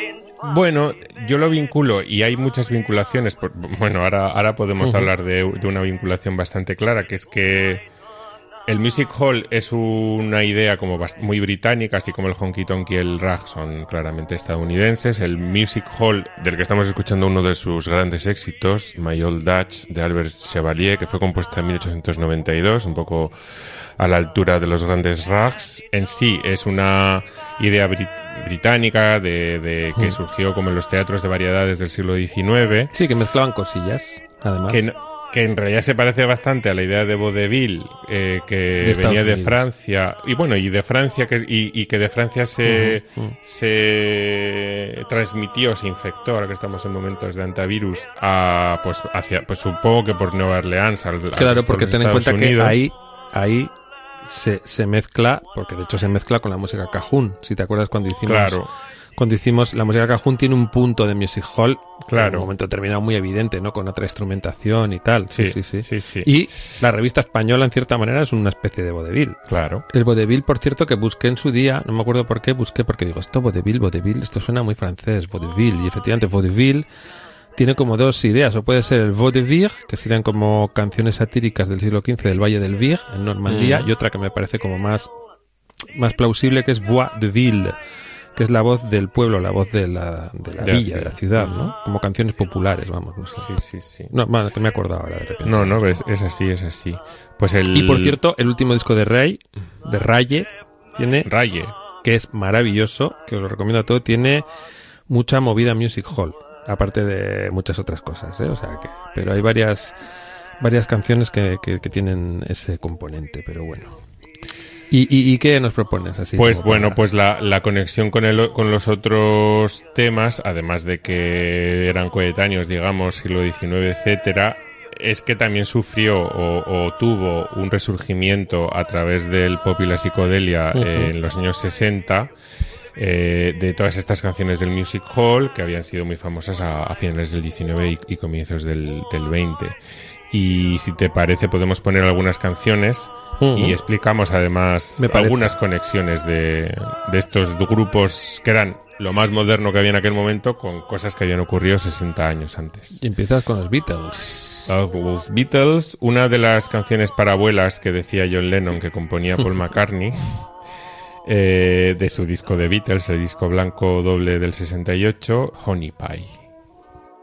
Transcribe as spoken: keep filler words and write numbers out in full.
Bueno, yo lo vinculo, y hay muchas vinculaciones. Por, bueno, ahora, ahora podemos uh-huh. hablar de, de una vinculación bastante clara, que es que el music hall es una idea como muy británica, así como el honky tonk y el rag son claramente estadounidenses. El music hall, del que estamos escuchando uno de sus grandes éxitos, My Old Dutch, de Albert Chevalier, que fue compuesta en mil ochocientos noventa y dos, un poco a la altura de los grandes rags. En sí es una idea brit- británica de, de que mm. surgió como en los teatros de variedades del siglo diecinueve. Sí, que mezclaban cosillas, además. Que, que en realidad se parece bastante a la idea de vaudeville, eh, que de venía de Unidos. Francia. Y bueno, y de Francia, que, y, y que de Francia se, uh-huh, uh-huh. se transmitió, se infectó, ahora que estamos en momentos de antivirus, a, pues, hacia, pues supongo que por Nueva Orleans, al, claro, al porque ten en cuenta Unidos. que ahí, ahí se, se mezcla, porque de hecho se mezcla con la música cajún. Si te acuerdas cuando hicimos, claro. cuando hicimos la música cajún, tiene un punto de music hall, claro, en un momento determinado muy evidente, ¿no? Con otra instrumentación y tal. Sí, sí, sí, sí, sí. Y la revista española, en cierta manera, es una especie de vodevil. Claro. El vodevil, por cierto, que busqué en su día, no me acuerdo por qué, busqué porque digo, esto vodevil, vodevil, esto suena muy francés, vodevil. Y efectivamente, vodevil tiene como dos ideas, o puede ser el vaudeville, que serían como canciones satíricas del siglo quince del Valle del Vire, en Normandía, mm. y otra que me parece como más, más plausible, que es voix de ville, que es la voz del pueblo, la voz de la, de la de villa, la de la ciudad, ¿no? Como canciones populares, vamos, no sé. Sí, sí, sí. No, bueno, que me he acordado ahora de repente. No, no, es, es así, es así. Pues el... Y por cierto, el último disco de Ray, de Raye, tiene... Raye. Que es maravilloso, que os lo recomiendo a todos, tiene mucha movida music hall. Aparte de muchas otras cosas, ¿eh? O sea que, pero hay varias varias canciones que, que, que tienen ese componente, pero bueno. ¿Y, y, y qué nos propones así? Pues bueno, para... pues la, la conexión con el con los otros temas, además de que eran coetáneos, digamos, siglo diecinueve, etcétera, es que también sufrió o, o tuvo un resurgimiento a través del pop y la psicodelia uh-huh. eh, en los años sesenta. Eh, de todas estas canciones del music hall que habían sido muy famosas a, a finales del diecinueve y, y comienzos del, del veinte. Y si te parece podemos poner algunas canciones uh-huh. y explicamos además algunas conexiones de, de estos grupos que eran lo más moderno que había en aquel momento con cosas que habían ocurrido sesenta años antes. Y empiezas con los Beatles. Los, los Beatles, una de las canciones para abuelas que decía John Lennon que componía Paul McCartney. Eh, de su disco de Beatles, el disco blanco doble del sesenta y ocho, Honey Pie.